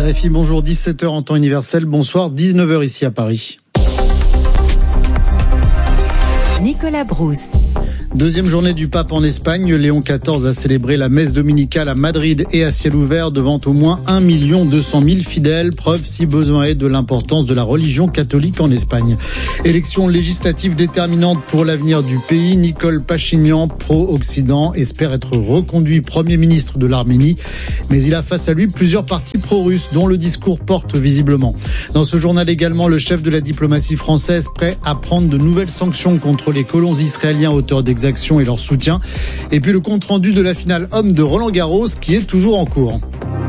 RFI, bonjour, 17h en temps universel, bonsoir, 19h ici à Paris. Nicolas Brousse. Deuxième journée du pape en Espagne, Léon XIV a célébré la messe dominicale à Madrid et à ciel ouvert devant au moins 1 200 000 fidèles, preuve si besoin est de l'importance de la religion catholique en Espagne. Élection législative déterminante pour l'avenir du pays, Nicole Pachinian, pro-Occident, espère être reconduit Premier ministre de l'Arménie, mais il a face à lui plusieurs partis pro-russes dont le discours porte visiblement. Dans ce journal également, le chef de la diplomatie française prêt à prendre de nouvelles sanctions contre les colons israéliens auteurs d'exactions et leur soutien. Et puis le compte-rendu de la finale homme de Roland-Garros qui est toujours en cours.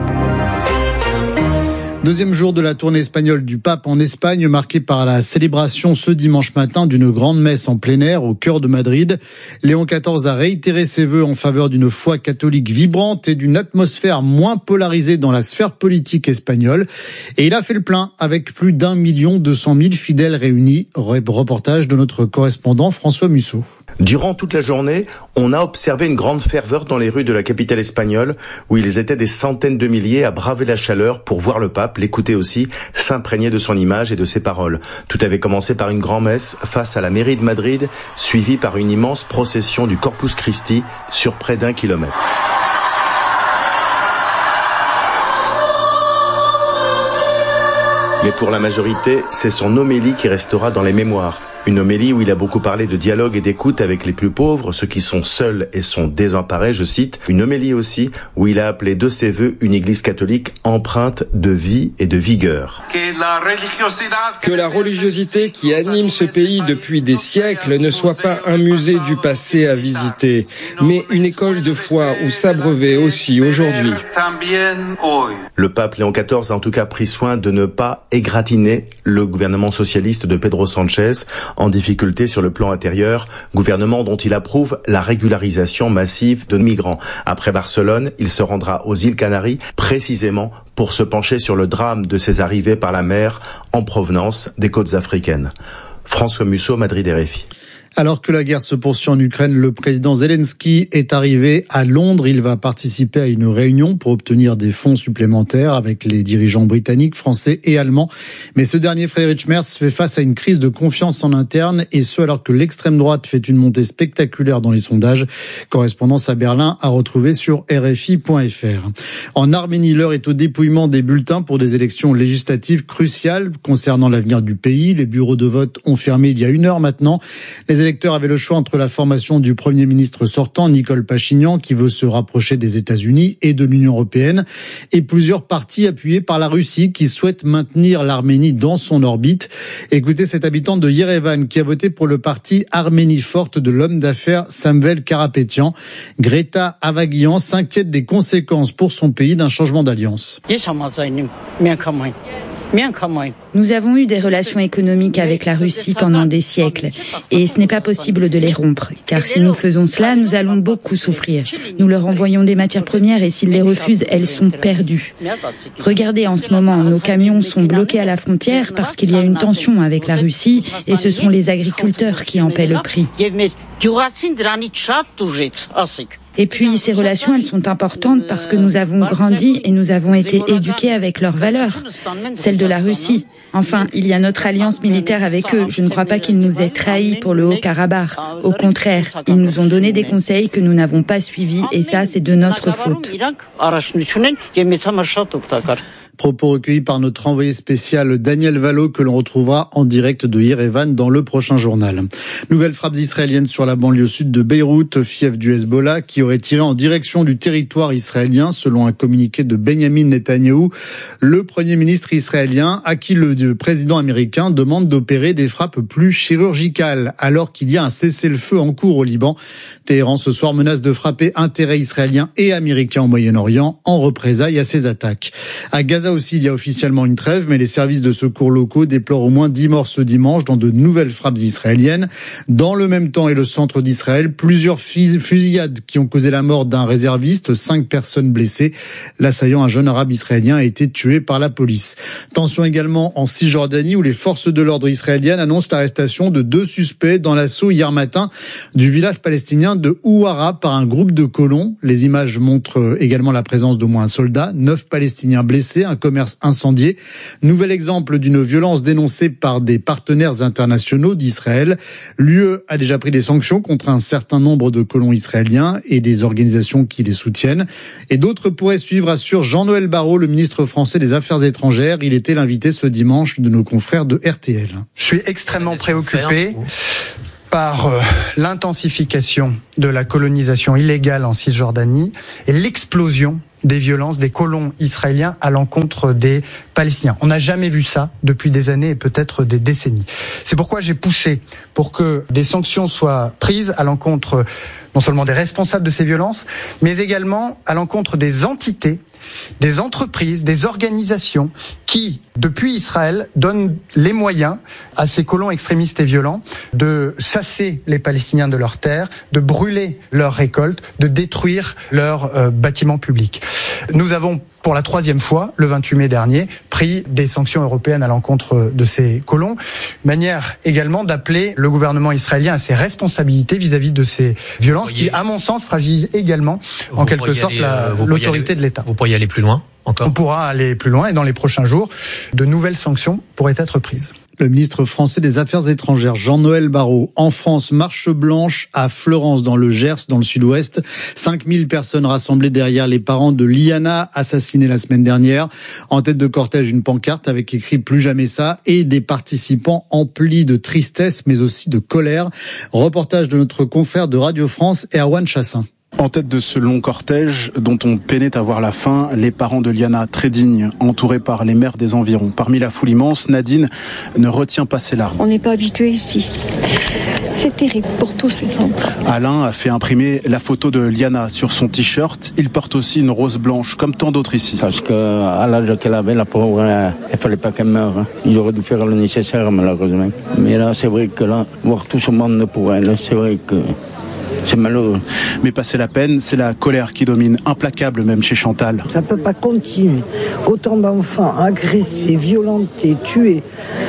Deuxième jour de la tournée espagnole du pape en Espagne, marquée par la célébration ce dimanche matin d'une grande messe en plein air au cœur de Madrid. Léon XIV a réitéré ses vœux en faveur d'une foi catholique vibrante et d'une atmosphère moins polarisée dans la sphère politique espagnole. Et il a fait le plein avec plus d'1 200 000 fidèles réunis. Reportage de notre correspondant François Musso. Durant toute la journée, on a observé une grande ferveur dans les rues de la capitale espagnole, où ils étaient des centaines de milliers à braver la chaleur pour voir le pape, l'écouter aussi, s'imprégner de son image et de ses paroles. Tout avait commencé par une grand-messe face à la mairie de Madrid, suivie par une immense procession du Corpus Christi sur près d'1 kilomètre. Mais pour la majorité, c'est son homélie qui restera dans les mémoires. Une homélie où il a beaucoup parlé de dialogue et d'écoute avec les plus pauvres, ceux qui sont seuls et sont désemparés, je cite. Une homélie aussi où il a appelé de ses vœux une église catholique empreinte de vie et de vigueur. Que la religiosité qui anime ce pays depuis des siècles ne soit pas un musée du passé à visiter, mais une école de foi où s'abreuver aussi aujourd'hui. Le pape Léon XIV a en tout cas pris soin de ne pas égratigner le gouvernement socialiste de Pedro Sánchez, en difficulté sur le plan intérieur, gouvernement dont il approuve la régularisation massive de migrants. Après Barcelone, il se rendra aux îles Canaries, précisément pour se pencher sur le drame de ces arrivées par la mer en provenance des côtes africaines. François Musso, Madrid, RFI. Alors que la guerre se poursuit en Ukraine, le président Zelensky est arrivé à Londres. Il va participer à une réunion pour obtenir des fonds supplémentaires avec les dirigeants britanniques, français et allemands. Mais ce dernier, Friedrich Merz, fait face à une crise de confiance en interne, et ce alors que l'extrême droite fait une montée spectaculaire dans les sondages. Correspondance à Berlin à retrouver sur RFI.fr. En Arménie, l'heure est au dépouillement des bulletins pour des élections législatives cruciales concernant l'avenir du pays. Les bureaux de vote ont fermé il y a 1 heure maintenant. Les électeurs avaient le choix entre la formation du Premier ministre sortant, Nicole Pachinian, qui veut se rapprocher des États-Unis et de l'Union européenne, et plusieurs partis appuyés par la Russie qui souhaitent maintenir l'Arménie dans son orbite. Écoutez cette habitante de Yerevan qui a voté pour le parti Arménie forte de l'homme d'affaires Samvel Karapetyan. Greta Avagian s'inquiète des conséquences pour son pays d'un changement d'alliance. Nous avons eu des relations économiques avec la Russie pendant des siècles et ce n'est pas possible de les rompre, car si nous faisons cela, nous allons beaucoup souffrir. Nous leur envoyons des matières premières et s'ils les refusent, elles sont perdues. Regardez, en ce moment, nos camions sont bloqués à la frontière parce qu'il y a une tension avec la Russie et ce sont les agriculteurs qui en paient le prix. Et puis, ces relations, elles sont importantes parce que nous avons grandi et nous avons été éduqués avec leurs valeurs, celles de la Russie. Enfin, il y a notre alliance militaire avec eux. Je ne crois pas qu'ils nous aient trahis pour le Haut-Karabakh. Au contraire, ils nous ont donné des conseils que nous n'avons pas suivis et ça, c'est de notre faute. Propos recueillis par notre envoyé spécial Daniel Valo que l'on retrouvera en direct de Yerevan dans le prochain journal. Nouvelles frappes israéliennes sur la banlieue sud de Beyrouth, fief du Hezbollah, qui aurait tiré en direction du territoire israélien, selon un communiqué de Benjamin Netanyahou, le Premier ministre israélien, à qui le président américain demande d'opérer des frappes plus chirurgicales, alors qu'il y a un cessez-le-feu en cours au Liban. Téhéran ce soir menace de frapper intérêts israéliens et américains au Moyen-Orient en représailles à ces attaques. À Gaza aussi, il y a officiellement une trêve, mais les services de secours locaux déplorent au moins 10 morts ce dimanche dans de nouvelles frappes israéliennes. Dans le même temps, et le centre d'Israël, plusieurs fusillades qui ont causé la mort d'un réserviste, 5 personnes blessées. L'assaillant, un jeune arabe israélien, a été tué par la police. Tension également en Cisjordanie, où les forces de l'ordre israéliennes annoncent l'arrestation de 2 suspects dans l'assaut hier matin du village palestinien de Ouara par un groupe de colons. Les images montrent également la présence d'au moins un soldat, 9 Palestiniens blessés, commerce incendié. Nouvel exemple d'une violence dénoncée par des partenaires internationaux d'Israël. L'UE a déjà pris des sanctions contre un certain nombre de colons israéliens et des organisations qui les soutiennent. Et d'autres pourraient suivre, assure Jean-Noël Barrot, le ministre français des Affaires étrangères. Il était l'invité ce dimanche de nos confrères de RTL. Je suis extrêmement préoccupé par l'intensification de la colonisation illégale en Cisjordanie et l'explosion des violences des colons israéliens à l'encontre des Palestiniens. On n'a jamais vu ça depuis des années et peut-être des décennies. C'est pourquoi j'ai poussé pour que des sanctions soient prises à l'encontre non seulement des responsables de ces violences, mais également à l'encontre des entités, des entreprises, des organisations qui, depuis Israël, donnent les moyens à ces colons extrémistes et violents de chasser les Palestiniens de leurs terres, de brûler leurs récoltes, de détruire leurs bâtiments publics. Nous avons, pour la 3e fois, le 28 mai dernier, pris des sanctions européennes à l'encontre de ces colons. Manière également d'appeler le gouvernement israélien à ses responsabilités vis-à-vis de ces violences qui, à mon sens, fragilisent également, en quelque sorte, l'autorité de l'État. Vous pourriez aller plus loin encore ? On pourra aller plus loin et dans les prochains jours, de nouvelles sanctions pourraient être prises. Le ministre français des Affaires étrangères, Jean-Noël Barrot. En France, marche blanche à Fleurance, dans le Gers, dans le sud-ouest. 5000 personnes rassemblées derrière les parents de Liana, assassinée la semaine dernière. En tête de cortège, une pancarte avec écrit « Plus jamais ça » et des participants emplis de tristesse, mais aussi de colère. Reportage de notre confrère de Radio France, Erwan Chassin. En tête de ce long cortège dont on peinait à voir la fin, les parents de Liana, très dignes, entourés par les maires des environs. Parmi la foule immense, Nadine ne retient pas ses larmes. On n'est pas habitué ici. C'est terrible pour tous ces enfants. Alain a fait imprimer la photo de Liana sur son t-shirt. Il porte aussi une rose blanche, comme tant d'autres ici. Parce qu'à l'âge qu'elle avait, la pauvre, il fallait pas qu'elle meure. Ils auraient dû faire le nécessaire, malheureusement. Mais là, c'est vrai que là, voir tout ce monde pour elle, c'est vrai que c'est malheureux. Mais passer la peine, c'est la colère qui domine, implacable même chez Chantal. Ça peut pas continuer. Autant d'enfants agressés, violentés, tués.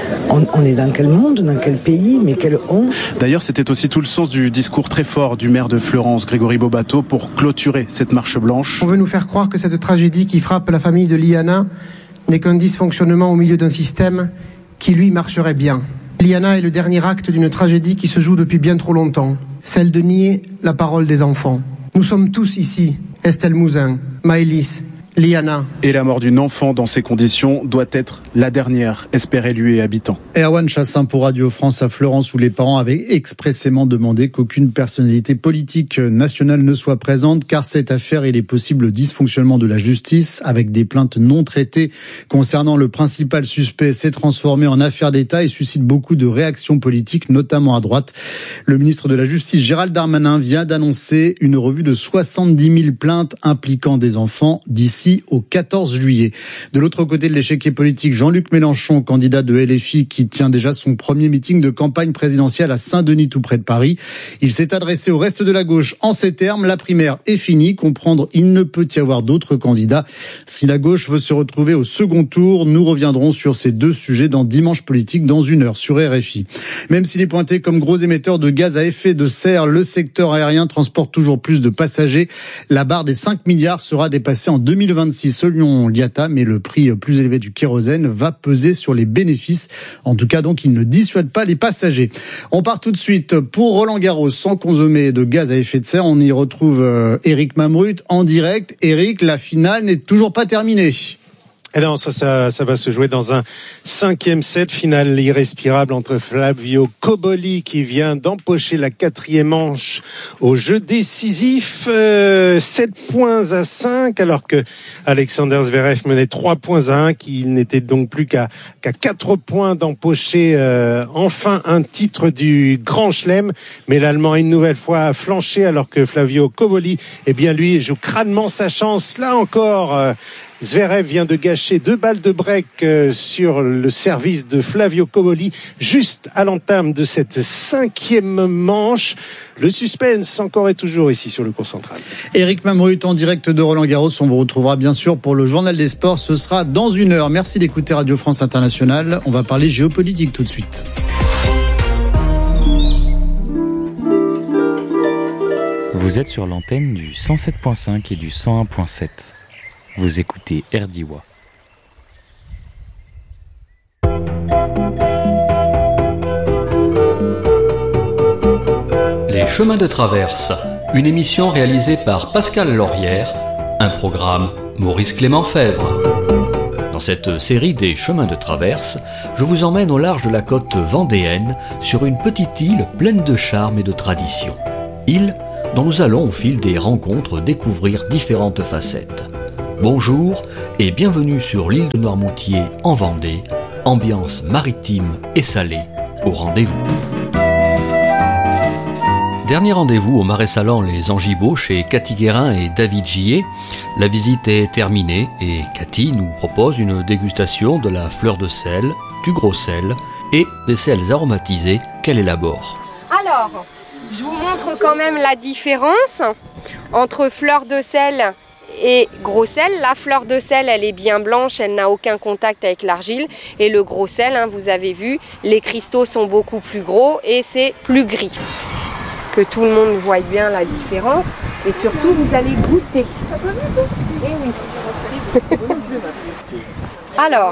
On est dans quel monde, dans quel pays, mais quelle honte. D'ailleurs, c'était aussi tout le sens du discours très fort du maire de Fleurance, Grégory Bobato, pour clôturer cette marche blanche. On veut nous faire croire que cette tragédie qui frappe la famille de Liana n'est qu'un dysfonctionnement au milieu d'un système qui, lui, marcherait bien. Liana est le dernier acte d'une tragédie qui se joue depuis bien trop longtemps, celle de nier la parole des enfants. Nous sommes tous ici, Estelle Mouzin, Maëlys, Liana. Et la mort d'une enfant dans ces conditions doit être la dernière, espère élu et habitant. Erwan Chassin pour Radio France à Fleurance, où les parents avaient expressément demandé qu'aucune personnalité politique nationale ne soit présente, car cette affaire, il est possible le dysfonctionnement de la justice, avec des plaintes non traitées concernant le principal suspect, s'est transformé en affaire d'État et suscite beaucoup de réactions politiques, notamment à droite. Le ministre de la Justice, Gérald Darmanin, vient d'annoncer une revue de 70 000 plaintes impliquant des enfants d'ici au 14 juillet. De l'autre côté de l'échiquier politique, Jean-Luc Mélenchon, candidat de LFI, qui tient déjà son premier meeting de campagne présidentielle à Saint-Denis, tout près de Paris. Il s'est adressé au reste de la gauche en ces termes: la primaire est finie, comprendre il ne peut y avoir d'autres candidats. Si la gauche veut se retrouver au second tour, nous reviendrons sur ces deux sujets dans Dimanche Politique dans 1 heure sur RFI. Même s'il est pointé comme gros émetteur de gaz à effet de serre, le secteur aérien transporte toujours plus de passagers. La barre des 5 milliards sera dépassée en 2026 selon l'IATA, mais le prix plus élevé du kérosène va peser sur les bénéfices. En tout cas, donc, il ne dissuade pas les passagers. On part tout de suite pour Roland-Garros, sans consommer de gaz à effet de serre. On y retrouve Eric Mamrut en direct. Eric, la finale n'est toujours pas terminée. Et non, ça va se jouer dans un 5e set, finale irrespirable entre Flavio Cobolli qui vient d'empocher la 4e manche au jeu décisif, 7-5, alors que Alexander Zverev menait 3-1, qu'il n'était donc plus qu'à 4 points d'empocher enfin un titre du Grand Chelem. Mais l'Allemand a une nouvelle fois flanché, alors que Flavio Cobolli, eh bien lui, joue crânement sa chance. Là encore, Zverev vient de gâcher 2 balles de break sur le service de Flavio Cobolli juste à l'entame de cette 5e manche. Le suspense encore et toujours ici sur le court central. Eric Mamrut en direct de Roland-Garros. On vous retrouvera bien sûr pour le journal des sports. Ce sera dans 1 heure. Merci d'écouter Radio France Internationale. On va parler géopolitique tout de suite. Vous êtes sur l'antenne du 107.5 et du 101.7. Vous écoutez RDIWA. chemins de traverse, une émission réalisée par Pascal Laurière, un programme Maurice Clément Fèvre. Dans cette série des chemins de traverse, je vous emmène au large de la côte vendéenne sur une petite île pleine de charme et de tradition. Île dont nous allons au fil des rencontres découvrir différentes facettes. Bonjour et bienvenue sur l'île de Noirmoutier en Vendée, ambiance maritime et salée au rendez-vous. Dernier rendez-vous au Marais Salant les Angibaux chez Cathy Guérin et David Gillet. La visite est terminée et Cathy nous propose une dégustation de la fleur de sel, du gros sel et des sels aromatisés qu'elle élabore. Alors, je vous montre quand même la différence entre fleur de sel et gros sel. La fleur de sel, elle est bien blanche, elle n'a aucun contact avec l'argile. Et le gros sel, vous avez vu, les cristaux sont beaucoup plus gros et c'est plus gris. Que tout le monde voit bien la différence. Et surtout, vous allez goûter. Eh oui. Alors,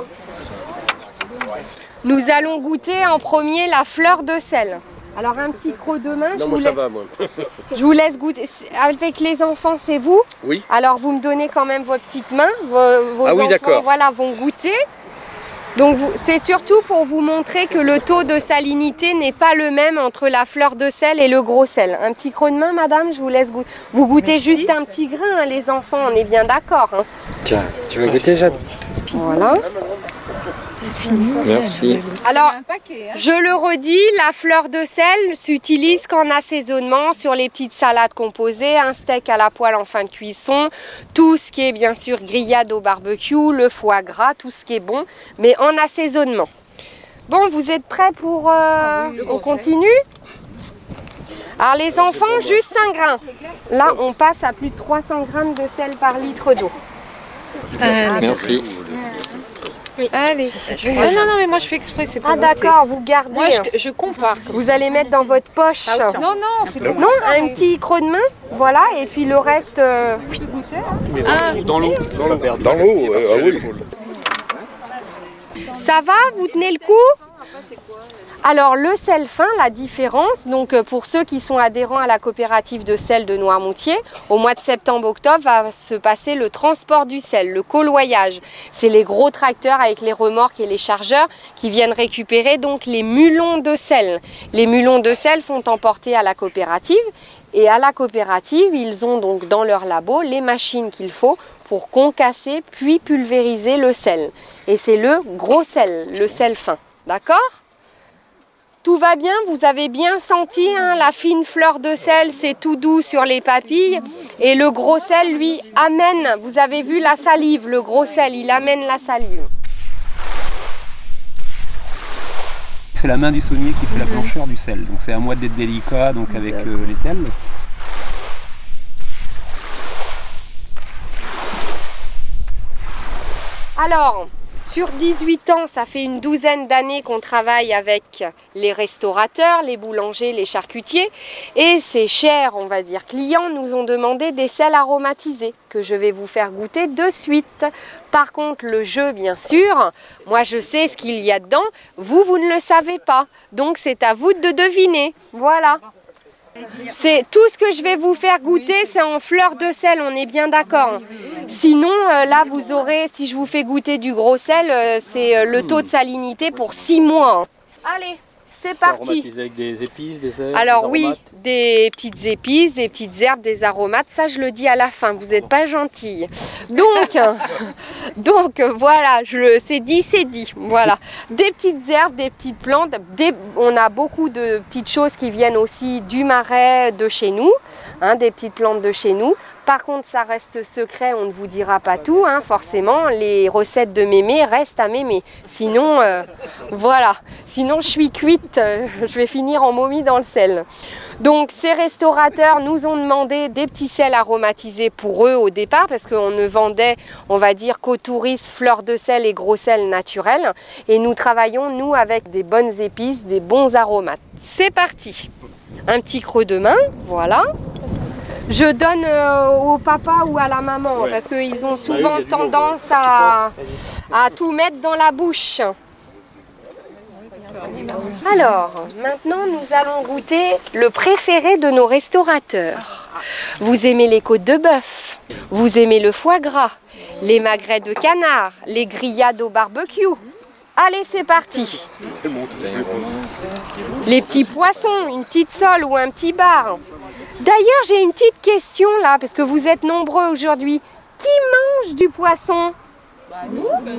nous allons goûter en premier la fleur de sel. Alors un petit croc de main, je vous laisse goûter. Avec les enfants, c'est vous? Oui. Alors vous me donnez quand même vos petites mains, vos oui, enfants voilà, vont goûter. Donc c'est surtout pour vous montrer que le taux de salinité n'est pas le même entre la fleur de sel et le gros sel. Un petit croc de main, madame, je vous laisse goûter. Vous goûtez Merci. Juste un petit grain, les enfants, on est bien d'accord. Tiens, tu veux goûter, Jade? Voilà. Merci. Alors, je le redis, la fleur de sel s'utilise qu'en assaisonnement sur les petites salades composées, un steak à la poêle en fin de cuisson, tout ce qui est bien sûr grillade au barbecue, le foie gras, tout ce qui est bon, mais en assaisonnement. Bon, vous êtes prêts pour... on continue? Alors les enfants, juste un grain. Là, on passe à plus de 300 grammes de sel par litre d'eau. Merci. Oui. Allez. Non, mais moi je fais exprès, c'est pas d'accord, vous gardez. Moi je compare. Vous allez mettre dans votre poche. Non, c'est pas Non, un petit croc de main, voilà, et puis le reste. Je peux goûter Dans l'eau. Dans l'eau, ah oui. Ça va, vous tenez le coup? Alors le sel fin, la différence, donc pour ceux qui sont adhérents à la coopérative de sel de Noirmoutier, au mois de septembre-octobre va se passer le transport du sel, le colloyage. C'est les gros tracteurs avec les remorques et les chargeurs qui viennent récupérer donc les mulons de sel. Les mulons de sel sont emportés à la coopérative et à la coopérative, ils ont donc dans leur labo les machines qu'il faut pour concasser puis pulvériser le sel. Et c'est le gros sel, le sel fin. D'accord? Tout va bien, vous avez bien senti la fine fleur de sel, c'est tout doux sur les papilles. Et le gros sel, lui, amène, vous avez vu la salive, le gros sel, il amène la salive. C'est la main du saunier qui fait la blancheur du sel, donc c'est à moi d'être délicat donc avec l'étel. Alors, sur 18 ans, ça fait une douzaine d'années qu'on travaille avec les restaurateurs, les boulangers, les charcutiers. Et ces chers, on va dire, clients nous ont demandé des sels aromatisés que je vais vous faire goûter de suite. Par contre, le jeu, bien sûr, moi je sais ce qu'il y a dedans, vous ne le savez pas. Donc c'est à vous de deviner. Voilà. C'est tout ce que je vais vous faire goûter, c'est en fleur de sel, on est bien d'accord. Sinon, là, vous aurez, si je vous fais goûter du gros sel, c'est le taux de salinité pour 6 mois. Allez, c'est parti. Aromatisé avec des épices, des sels, alors des oui, des petites épices, des petites herbes, des aromates, ça je le dis à la fin, vous n'êtes pas gentille. Donc voilà, c'est dit, voilà. Des petites herbes, des petites plantes, on a beaucoup de petites choses qui viennent aussi du marais de chez nous, des petites plantes de chez nous. Par contre, ça reste secret, on ne vous dira pas tout, forcément, les recettes de mémé restent à mémé. Sinon, voilà, sinon je suis cuite, je vais finir en momie dans le sel. Donc ces restaurateurs nous ont demandé des petits sels aromatisés pour eux au départ, parce qu'on ne vendait, on va dire, qu'aux touristes fleurs de sel et gros sel naturels. Et nous travaillons, nous, avec des bonnes épices, des bons aromates. C'est parti. Un petit creux de main, voilà. Je donne au papa ou à la maman, parce qu'ils ont souvent tendance à tout mettre dans la bouche. Alors, maintenant, nous allons goûter le préféré de nos restaurateurs. Vous aimez les côtes de bœuf, vous aimez le foie gras, les magrets de canard, les grillades au barbecue. Allez, c'est parti. Les petits poissons, une petite sole ou un petit bar. D'ailleurs, j'ai une petite question là, parce que vous êtes nombreux aujourd'hui. Qui mange du poisson ?